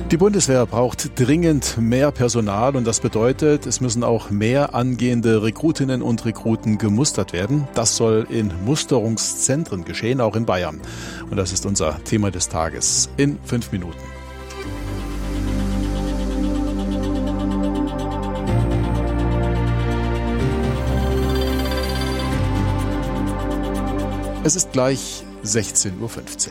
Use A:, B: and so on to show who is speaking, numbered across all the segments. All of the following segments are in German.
A: Die Bundeswehr braucht dringend mehr Personal und das bedeutet, es müssen auch mehr angehende Rekrutinnen und Rekruten gemustert werden. Das soll in Musterungszentren geschehen, auch in Bayern. Und das ist unser Thema des Tages in 5 Minuten. Es ist gleich 16:15 Uhr.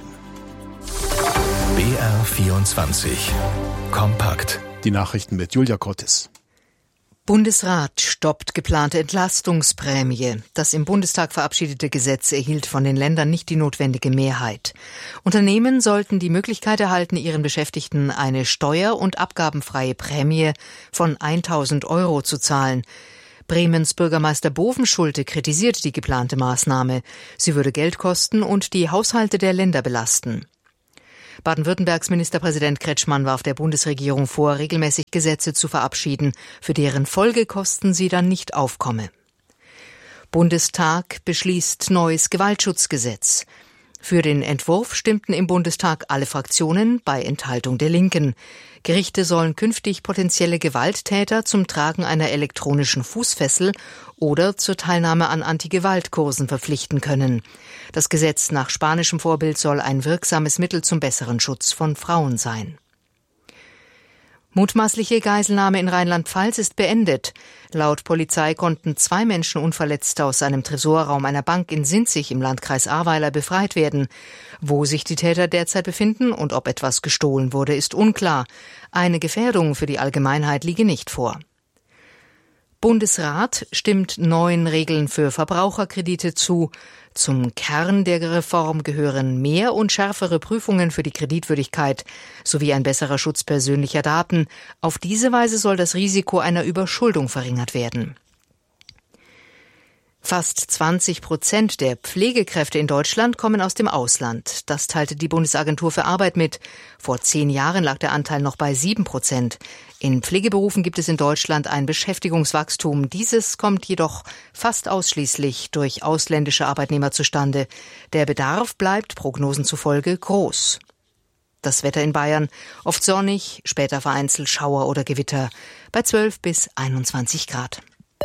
B: BR24 Kompakt.
A: Die Nachrichten mit Julia Cortis.
C: Bundesrat stoppt geplante Entlastungsprämie. Das im Bundestag verabschiedete Gesetz erhielt von den Ländern nicht die notwendige Mehrheit. Unternehmen sollten die Möglichkeit erhalten, ihren Beschäftigten eine steuer- und abgabenfreie Prämie von 1.000 € zu zahlen. Bremens Bürgermeister Bovenschulte kritisiert die geplante Maßnahme. Sie würde Geld kosten und die Haushalte der Länder belasten. Baden-Württembergs Ministerpräsident Kretschmann warf der Bundesregierung vor, regelmäßig Gesetze zu verabschieden, für deren Folgekosten sie dann nicht aufkomme. Bundestag beschließt neues Gewaltschutzgesetz. Für den Entwurf stimmten im Bundestag alle Fraktionen bei Enthaltung der Linken. Gerichte sollen künftig potenzielle Gewalttäter zum Tragen einer elektronischen Fußfessel oder zur Teilnahme an Anti-Gewalt-Kursen verpflichten können. Das Gesetz nach spanischem Vorbild soll ein wirksames Mittel zum besseren Schutz von Frauen sein. Mutmaßliche Geiselnahme in Rheinland-Pfalz ist beendet. Laut Polizei konnten 2 Menschen unverletzt aus einem Tresorraum einer Bank in Sinzig im Landkreis Ahrweiler befreit werden. Wo sich die Täter derzeit befinden und ob etwas gestohlen wurde, ist unklar. Eine Gefährdung für die Allgemeinheit liege nicht vor. Bundesrat stimmt neuen Regeln für Verbraucherkredite zu. Zum Kern der Reform gehören mehr und schärfere Prüfungen für die Kreditwürdigkeit sowie ein besserer Schutz persönlicher Daten. Auf diese Weise soll das Risiko einer Überschuldung verringert werden. Fast 20% der Pflegekräfte in Deutschland kommen aus dem Ausland. Das teilte die Bundesagentur für Arbeit mit. Vor 10 Jahren lag der Anteil noch bei 7%. In Pflegeberufen gibt es in Deutschland ein Beschäftigungswachstum. Dieses kommt jedoch fast ausschließlich durch ausländische Arbeitnehmer zustande. Der Bedarf bleibt Prognosen zufolge groß. Das Wetter in Bayern: oft sonnig, später vereinzelt Schauer oder Gewitter, bei 12 bis 21 Grad.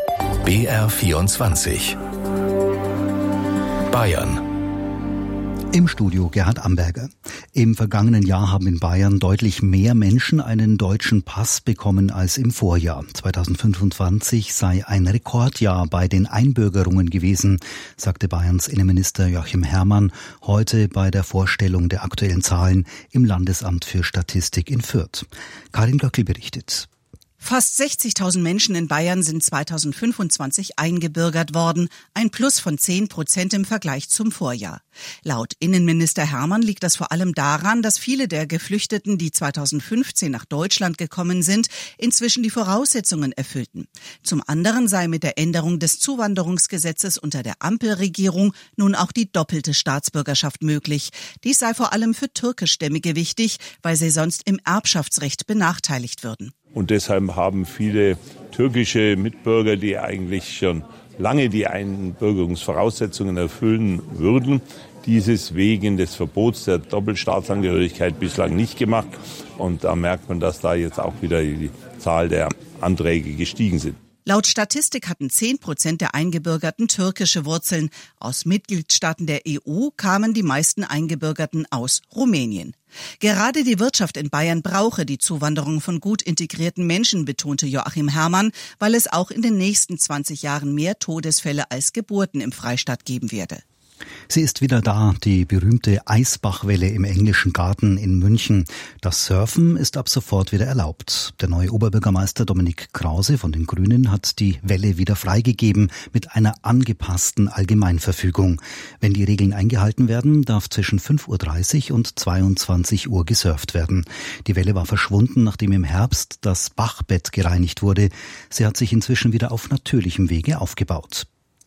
B: BR24 Bayern.
D: Im Studio Gerhard Amberger. Im vergangenen Jahr haben in Bayern deutlich mehr Menschen einen deutschen Pass bekommen als im Vorjahr. 2025 sei ein Rekordjahr bei den Einbürgerungen gewesen, sagte Bayerns Innenminister Joachim Herrmann heute bei der Vorstellung der aktuellen Zahlen im Landesamt für Statistik in Fürth. Karin Glöckl berichtet.
E: Fast 60.000 Menschen in Bayern sind 2025 eingebürgert worden, ein Plus von 10% im Vergleich zum Vorjahr. Laut Innenminister Herrmann liegt das vor allem daran, dass viele der Geflüchteten, die 2015 nach Deutschland gekommen sind, inzwischen die Voraussetzungen erfüllten. Zum anderen sei mit der Änderung des Zuwanderungsgesetzes unter der Ampelregierung nun auch die doppelte Staatsbürgerschaft möglich. Dies sei vor allem für Türkischstämmige wichtig, weil sie sonst im Erbschaftsrecht benachteiligt würden.
F: Und deshalb haben viele türkische Mitbürger, die eigentlich schon lange die Einbürgerungsvoraussetzungen erfüllen würden, dieses wegen des Verbots der Doppelstaatsangehörigkeit bislang nicht gemacht. Und da merkt man, dass da jetzt auch wieder die Zahl der Anträge gestiegen sind.
E: Laut Statistik hatten 10% der Eingebürgerten türkische Wurzeln. Aus Mitgliedstaaten der EU kamen die meisten Eingebürgerten aus Rumänien. Gerade die Wirtschaft in Bayern brauche die Zuwanderung von gut integrierten Menschen, betonte Joachim Herrmann, weil es auch in den nächsten 20 Jahren mehr Todesfälle als Geburten im Freistaat geben werde.
D: Sie ist wieder da, die berühmte Eisbachwelle im Englischen Garten in München. Das Surfen ist ab sofort wieder erlaubt. Der neue Oberbürgermeister Dominik Krause von den Grünen hat die Welle wieder freigegeben mit einer angepassten Allgemeinverfügung. Wenn die Regeln eingehalten werden, darf zwischen 5:30 Uhr und 22 Uhr gesurft werden. Die Welle war verschwunden, nachdem im Herbst das Bachbett gereinigt wurde. Sie hat sich inzwischen wieder auf natürlichem Wege aufgebaut.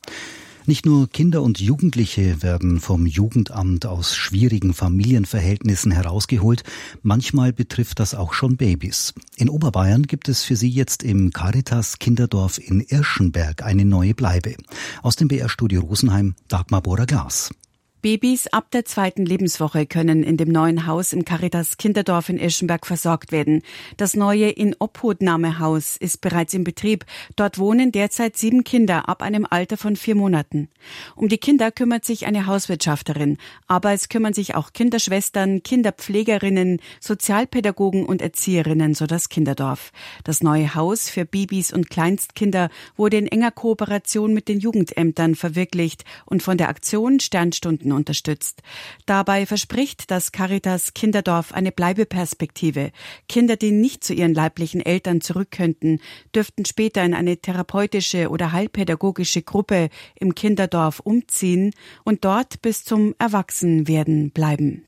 D: Nicht nur Kinder und Jugendliche werden vom Jugendamt aus schwierigen Familienverhältnissen herausgeholt, manchmal betrifft das auch schon Babys. In Oberbayern gibt es für sie jetzt im Caritas Kinderdorf in Irschenberg eine neue Bleibe. Aus dem BR-Studio Rosenheim, Dagmar Bohrer-Glas.
G: Babys ab der 2. Lebenswoche können in dem neuen Haus im Caritas Kinderdorf in Eschenberg versorgt werden. Das neue Inobhutnahmehaus ist bereits in Betrieb. Dort wohnen derzeit 7 Kinder ab einem Alter von 4 Monaten. Um die Kinder kümmert sich eine Hauswirtschafterin. Aber es kümmern sich auch Kinderschwestern, Kinderpflegerinnen, Sozialpädagogen und Erzieherinnen, so das Kinderdorf. Das neue Haus für Babys und Kleinstkinder wurde in enger Kooperation mit den Jugendämtern verwirklicht und von der Aktion Sternstunden unterstützt. Dabei verspricht das Caritas Kinderdorf eine Bleibeperspektive. Kinder, die nicht zu ihren leiblichen Eltern zurück könnten, dürften später in eine therapeutische oder heilpädagogische Gruppe im Kinderdorf umziehen und dort bis zum Erwachsenwerden bleiben.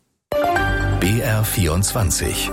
B: BR24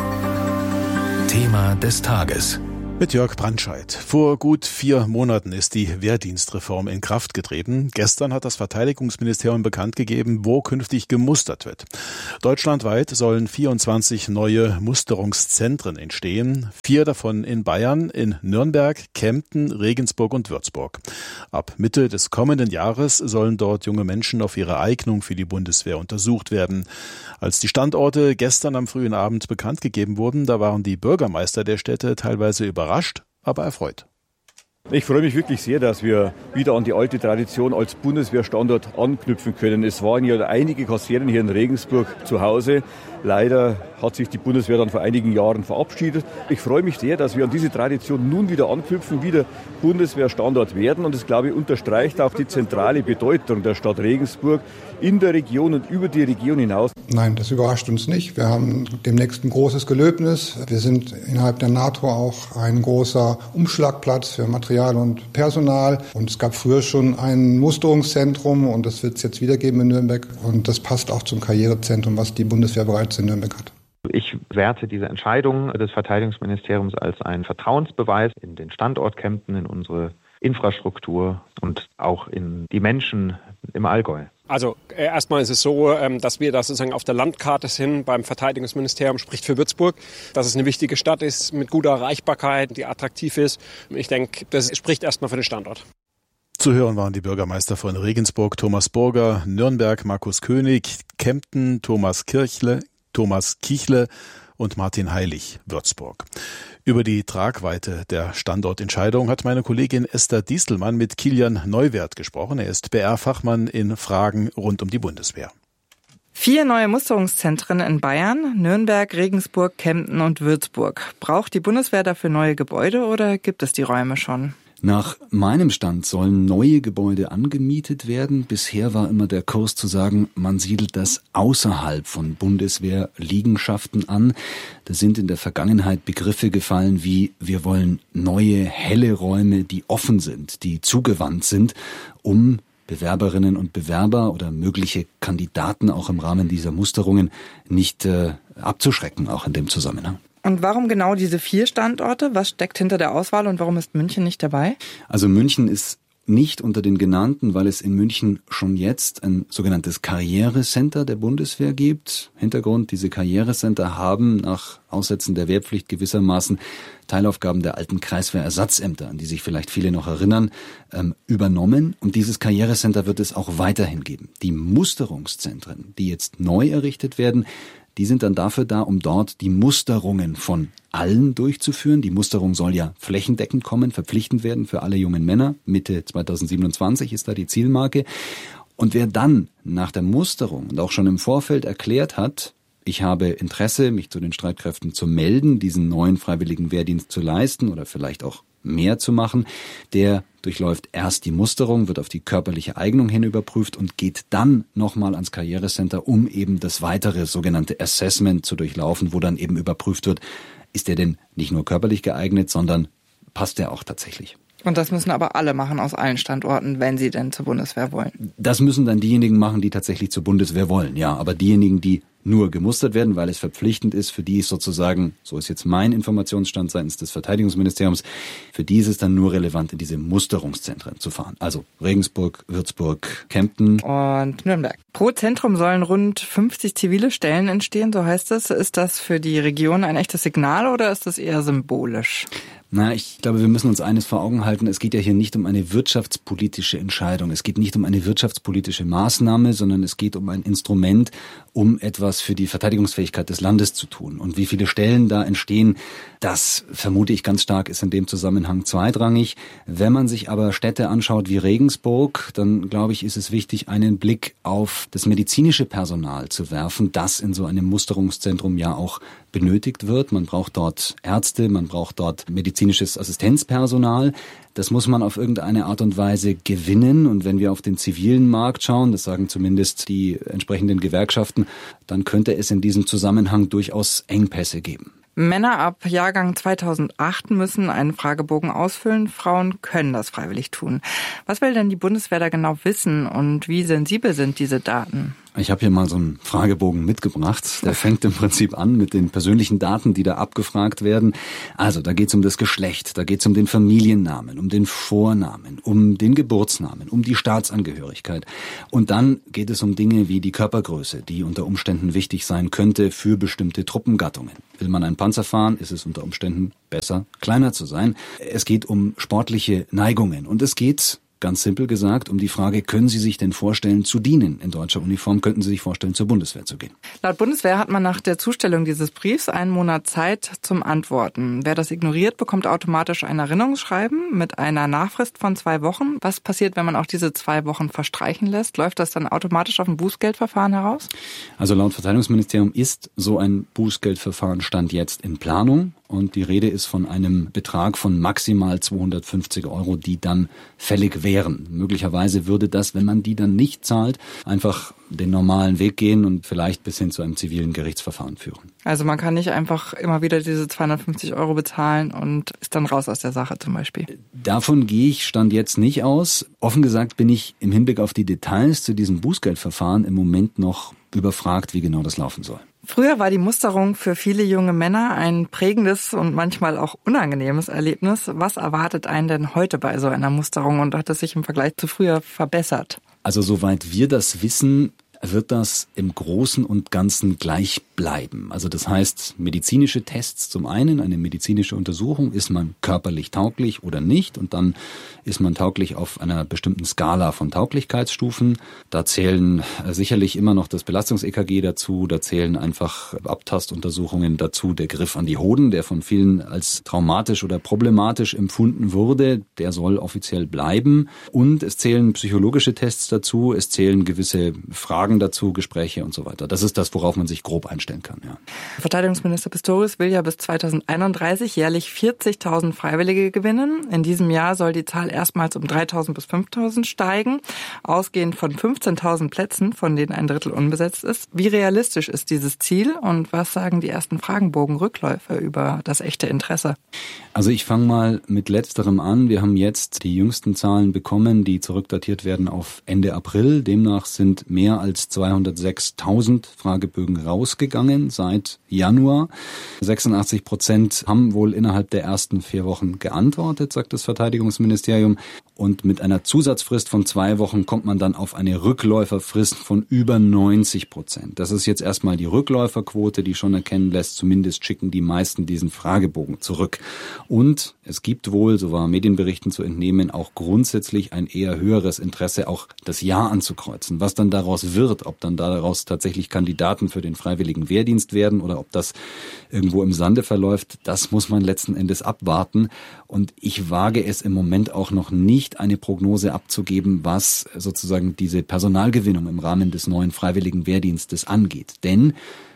B: Thema des Tages.
A: Mit Jörg Brandscheid. Vor gut 4 Monaten ist die Wehrdienstreform in Kraft getreten. Gestern hat das Verteidigungsministerium bekannt gegeben, wo künftig gemustert wird. Deutschlandweit sollen 24 neue Musterungszentren entstehen. 4 davon in Bayern, in Nürnberg, Kempten, Regensburg und Würzburg. Ab Mitte des kommenden Jahres sollen dort junge Menschen auf ihre Eignung für die Bundeswehr untersucht werden. Als die Standorte gestern am frühen Abend bekannt gegeben wurden, da waren die Bürgermeister der Städte teilweise überrascht, aber erfreut.
H: Ich freue mich wirklich sehr, dass wir wieder an die alte Tradition als Bundeswehrstandort anknüpfen können. Es waren ja einige Kasernen hier in Regensburg zu Hause. Leider hat sich die Bundeswehr dann vor einigen Jahren verabschiedet. Ich freue mich sehr, dass wir an diese Tradition nun wieder anknüpfen, wieder Bundeswehrstandort werden. Und das, glaube ich, unterstreicht auch die zentrale Bedeutung der Stadt Regensburg in der Region und über die Region hinaus.
I: Nein, das überrascht uns nicht. Wir haben demnächst ein großes Gelöbnis. Wir sind innerhalb der NATO auch ein großer Umschlagplatz für Material und Personal. Und es gab früher schon ein Musterungszentrum und das wird es jetzt wieder geben in Nürnberg. Und das passt auch zum Karrierezentrum, was die Bundeswehr bereits in Nürnberg hat.
J: Ich werte diese Entscheidung des Verteidigungsministeriums als einen Vertrauensbeweis in den Standort Kempten, in unsere Infrastruktur und auch in die Menschen im Allgäu.
K: Also erstmal ist es so, dass wir da sozusagen auf der Landkarte sind beim Verteidigungsministerium, spricht für Würzburg, dass es eine wichtige Stadt ist mit guter Erreichbarkeit, die attraktiv ist. Ich denke, das spricht erstmal für den Standort.
A: Zu hören waren die Bürgermeister von Regensburg, Thomas Burger, Nürnberg, Markus König, Kempten, Thomas Kichle und Martin Heilig, Würzburg. Über die Tragweite der Standortentscheidung hat meine Kollegin Esther Diestelmann mit Kilian Neuwert gesprochen. Er ist BR-Fachmann in Fragen rund um die Bundeswehr.
L: 4 neue Musterungszentren in Bayern, Nürnberg, Regensburg, Kempten und Würzburg. Braucht die Bundeswehr dafür neue Gebäude oder gibt es die Räume schon?
M: Nach meinem Stand sollen neue Gebäude angemietet werden. Bisher war immer der Kurs zu sagen, man siedelt das außerhalb von Bundeswehrliegenschaften an. Da sind in der Vergangenheit Begriffe gefallen wie, wir wollen neue, helle Räume, die offen sind, die zugewandt sind, um Bewerberinnen und Bewerber oder mögliche Kandidaten auch im Rahmen dieser Musterungen nicht abzuschrecken, auch in dem Zusammenhang.
L: Und warum genau diese 4 Standorte? Was steckt hinter der Auswahl und warum ist München nicht dabei?
M: Also München ist nicht unter den genannten, weil es in München schon jetzt ein sogenanntes Karrierecenter der Bundeswehr gibt. Hintergrund, diese Karrierecenter haben nach Aussetzen der Wehrpflicht gewissermaßen Teilaufgaben der alten Kreiswehrersatzämter, an die sich vielleicht viele noch erinnern, übernommen. Und dieses Karrierecenter wird es auch weiterhin geben. Die Musterungszentren, die jetzt neu errichtet werden, die sind dann dafür da, um dort die Musterungen von allen durchzuführen. Die Musterung soll ja flächendeckend kommen, verpflichtend werden für alle jungen Männer. Mitte 2027 ist da die Zielmarke. Und wer dann nach der Musterung und auch schon im Vorfeld erklärt hat, ich habe Interesse, mich zu den Streitkräften zu melden, diesen neuen freiwilligen Wehrdienst zu leisten oder vielleicht auch mehr zu machen, der durchläuft erst die Musterung, wird auf die körperliche Eignung hin überprüft und geht dann nochmal ans Karrierecenter, um eben das weitere sogenannte Assessment zu durchlaufen, wo dann eben überprüft wird, ist er denn nicht nur körperlich geeignet, sondern passt er auch tatsächlich.
L: Und das müssen aber alle machen aus allen Standorten, wenn sie denn zur Bundeswehr wollen.
M: Das müssen dann diejenigen machen, die tatsächlich zur Bundeswehr wollen, ja. Aber diejenigen, die nur gemustert werden, weil es verpflichtend ist, für die ist sozusagen, so ist jetzt mein Informationsstand seitens des Verteidigungsministeriums, für die ist es dann nur relevant, in diese Musterungszentren zu fahren. Also Regensburg, Würzburg, Kempten
L: und Nürnberg. Pro Zentrum sollen rund 50 zivile Stellen entstehen, so heißt es. Ist das für die Region ein echtes Signal oder ist das eher symbolisch?
M: Ich glaube, wir müssen uns eines vor Augen halten. Es geht ja hier nicht um eine wirtschaftspolitische Entscheidung. Es geht nicht um eine wirtschaftspolitische Maßnahme, sondern es geht um ein Instrument, um etwas für die Verteidigungsfähigkeit des Landes zu tun. Und wie viele Stellen da entstehen, das vermute ich ganz stark, ist in dem Zusammenhang zweitrangig. Wenn man sich aber Städte anschaut wie Regensburg, dann glaube ich, ist es wichtig, einen Blick auf das medizinische Personal zu werfen, das in so einem Musterungszentrum ja auch benötigt wird. Man braucht dort Ärzte, man braucht dort medizinisches Assistenzpersonal. Das muss man auf irgendeine Art und Weise gewinnen. Und wenn wir auf den zivilen Markt schauen, das sagen zumindest die entsprechenden Gewerkschaften, dann könnte es in diesem Zusammenhang durchaus Engpässe geben.
L: Männer ab Jahrgang 2008 müssen einen Fragebogen ausfüllen. Frauen können das freiwillig tun. Was will denn die Bundeswehr da genau wissen und wie sensibel sind diese Daten?
M: Ich habe hier mal so einen Fragebogen mitgebracht. Der fängt im Prinzip an mit den persönlichen Daten, die da abgefragt werden. Also da geht es um das Geschlecht, da geht es um den Familiennamen, um den Vornamen, um den Geburtsnamen, um die Staatsangehörigkeit. Und dann geht es um Dinge wie die Körpergröße, die unter Umständen wichtig sein könnte für bestimmte Truppengattungen. Will man einen Panzer fahren, ist es unter Umständen besser, kleiner zu sein. Es geht um sportliche Neigungen und es geht, ganz simpel gesagt, um die Frage, können Sie sich denn vorstellen zu dienen in deutscher Uniform? Könnten Sie sich vorstellen, zur Bundeswehr zu gehen?
L: Laut Bundeswehr hat man nach der Zustellung dieses Briefs einen Monat Zeit zum Antworten. Wer das ignoriert, bekommt automatisch ein Erinnerungsschreiben mit einer Nachfrist von 2 Wochen. Was passiert, wenn man auch diese 2 Wochen verstreichen lässt? Läuft das dann automatisch auf ein Bußgeldverfahren heraus?
M: Also laut Verteidigungsministerium ist so ein Bußgeldverfahren Stand jetzt in Planung. Und die Rede ist von einem Betrag von maximal 250 €, die dann fällig wären. Möglicherweise würde das, wenn man die dann nicht zahlt, einfach den normalen Weg gehen und vielleicht bis hin zu einem zivilen Gerichtsverfahren führen.
L: Also man kann nicht einfach immer wieder diese 250 € bezahlen und ist dann raus aus der Sache zum Beispiel.
M: Davon gehe ich Stand jetzt nicht aus. Offen gesagt bin ich im Hinblick auf die Details zu diesem Bußgeldverfahren im Moment noch überfragt, wie genau das laufen soll.
L: Früher war die Musterung für viele junge Männer ein prägendes und manchmal auch unangenehmes Erlebnis. Was erwartet einen denn heute bei so einer Musterung und hat es sich im Vergleich zu früher verbessert?
M: Also soweit wir das wissen, wird das im Großen und Ganzen gleich bleiben. Also das heißt, medizinische Tests zum einen, eine medizinische Untersuchung, ist man körperlich tauglich oder nicht, und dann ist man tauglich auf einer bestimmten Skala von Tauglichkeitsstufen. Da zählen sicherlich immer noch das Belastungs-EKG dazu, da zählen einfach Abtastuntersuchungen dazu, der Griff an die Hoden, der von vielen als traumatisch oder problematisch empfunden wurde, der soll offiziell bleiben, und es zählen psychologische Tests dazu, es zählen gewisse Fragen dazu, Gespräche und so weiter. Das ist das, worauf man sich grob einstellen kann. Ja.
L: Verteidigungsminister Pistorius will ja bis 2031 jährlich 40.000 Freiwillige gewinnen. In diesem Jahr soll die Zahl erstmals um 3.000 bis 5.000 steigen, ausgehend von 15.000 Plätzen, von denen ein Drittel unbesetzt ist. Wie realistisch ist dieses Ziel und was sagen die ersten Fragenbogen-Rückläufe über das echte Interesse?
M: Also ich fange mal mit Letzterem an. Wir haben jetzt die jüngsten Zahlen bekommen, die zurückdatiert werden auf Ende April. Demnach sind mehr als 206.000 Fragebögen rausgegangen seit Januar. 86% haben wohl innerhalb der ersten 4 Wochen geantwortet, sagt das Verteidigungsministerium. Und mit einer Zusatzfrist von 2 Wochen kommt man dann auf eine Rückläuferfrist von über 90%. Das ist jetzt erstmal die Rückläuferquote, die schon erkennen lässt, zumindest schicken die meisten diesen Fragebogen zurück. Und es gibt wohl, so war Medienberichten zu entnehmen, auch grundsätzlich ein eher höheres Interesse, auch das Ja anzukreuzen. Was dann daraus wird, ob dann daraus tatsächlich Kandidaten für den freiwilligen Wehrdienst werden oder ob das irgendwo im Sande verläuft, das muss man letzten Endes abwarten. Und ich wage es im Moment auch noch nicht, eine Prognose abzugeben, was sozusagen diese Personalgewinnung im Rahmen des neuen freiwilligen Wehrdienstes angeht. Denn